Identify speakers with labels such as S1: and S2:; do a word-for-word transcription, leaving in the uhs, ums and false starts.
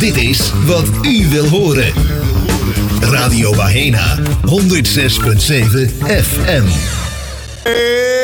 S1: Dit is wat u wil horen. Radio Wahena, honderd zes komma zeven F M.